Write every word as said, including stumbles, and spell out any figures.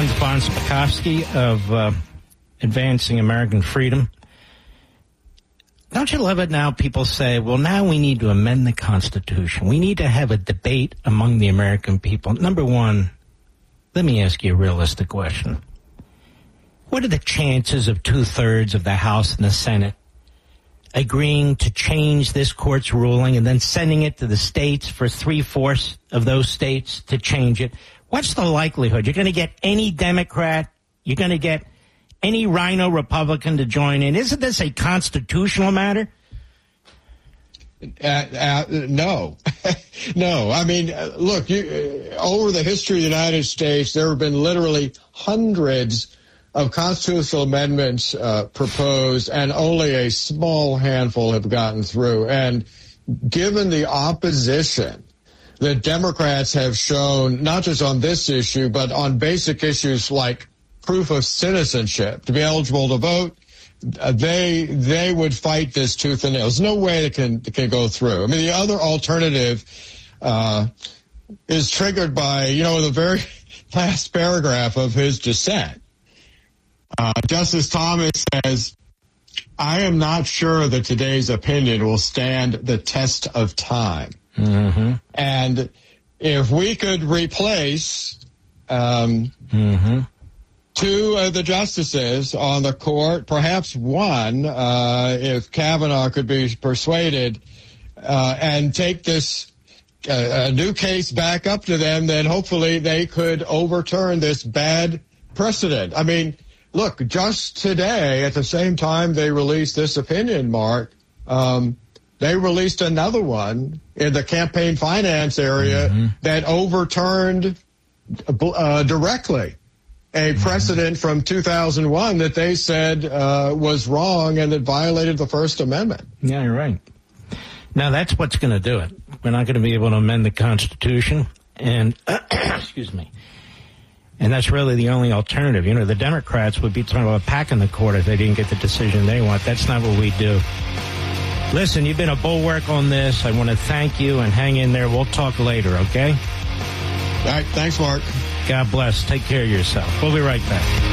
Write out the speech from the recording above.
Hans von Spakovsky of uh, Advancing American Freedom. Don't you love it now? People say, well, now we need to amend the Constitution. We need to have a debate among the American people. Number one, let me ask you a realistic question. What are the chances of two-thirds of the House and the Senate agreeing to change this court's ruling and then sending it to the states for three-fourths of those states to change it? What's the likelihood? You're going to get any Democrat, you're going to get any rhino Republican to join in. Isn't this a constitutional matter? Uh, uh, no. No. I mean, uh, look, you, uh, over the history of the United States, there have been literally hundreds of constitutional amendments uh, proposed, and only a small handful have gotten through. And given the opposition that Democrats have shown, not just on this issue, but on basic issues like proof of citizenship, to be eligible to vote, uh, they they would fight this tooth and nail. There's no way it can, it can go through. I mean, the other alternative uh, is triggered by, you know, the very last paragraph of his dissent. Uh, Justice Thomas says, I am not sure that today's opinion will stand the test of time. Mm-hmm. And if we could replace um, mm-hmm. two of the justices on the court, perhaps one, uh, if Kavanaugh could be persuaded, uh, and take this uh, a new case back up to them, then hopefully they could overturn this bad precedent. I mean, look, just today, at the same time they released this opinion, Mark, um, they released another one in the campaign finance area mm-hmm. that overturned uh, directly a precedent from two thousand one that they said uh, was wrong and that violated the First Amendment. Yeah, you're right. Now, that's what's going to do it. We're not going to be able to amend the Constitution. And, excuse me, and that's really the only alternative. You know, the Democrats would be talking about packing the court if they didn't get the decision they want. That's not what we do. Listen, you've been a bulwark on this. I want to thank you, and hang in there. We'll talk later, okay? All right. Thanks, Mark. God bless. Take care of yourself. We'll be right back.